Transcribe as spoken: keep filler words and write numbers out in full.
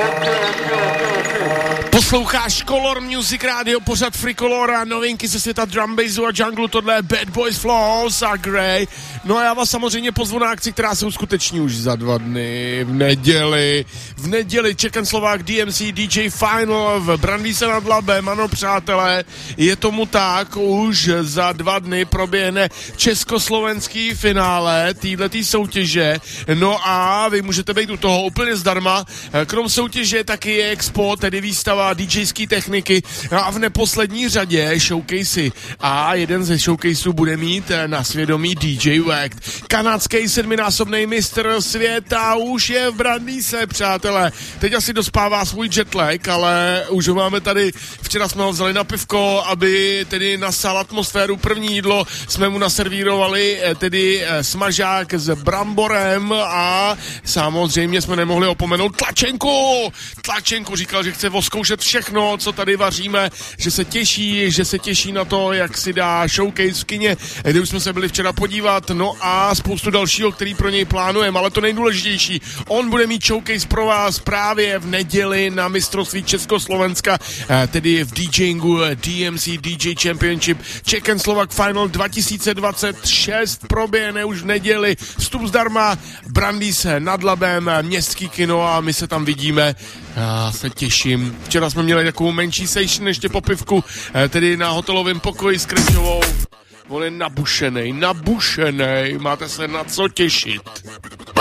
Posloucháš Color Music Radio, pořad Fricolora, novinky ze světa drumbassu a jungle, tohle je Bad Boys Flows a Grey. No a já vás samozřejmě pozvu na akci, která se uskuteční už za dva dny, v neděli. V neděli Czech and Slovak D M C D J Final v Brandýse nad Labem, ano přátelé, je tomu tak, už za dva dny proběhne československý finále téhletý soutěže, no a vy můžete být u toho úplně zdarma, krom soutěže taky je expo, tedy výstava DJské techniky a v neposlední řadě showcasey a jeden ze showcaseů bude mít na svědomí D J Wack. Kanadský sedminásobný mistr světa už je v Brandýse, přátelé. Teď asi dospává svůj jetlag, ale už ho máme tady, včera jsme ho vzali na pivko, aby tedy nasál atmosféru. První jídlo jsme mu naservírovali, tedy smažák s bramborem a samozřejmě jsme nemohli opomenout tlačenku. Tlačenku říkal, že chce oskoušet všechno, co tady vaříme, že se těší, že se těší na to, jak si dá showcase v kině, kde už jsme se byli včera podívat, no a spoustu dalšího, který pro něj plánujeme, ale to nejdůležitější, on bude mít showcase pro vás právě v neděli na mistrovství Československa, tedy v DJingu D M C D J Championship Czech and Slovak Final dva tisíce dvacet šest proběhne už v neděli, vstup zdarma, Brandýse nad Labem, městský kino a my se tam vidíme. Já se těším. Včera jsme měli takovou menší session ještě po pivku, tedy na hotelovém pokoji s Krečovou. On je nabušenej, nabušenej, máte se na co těšit.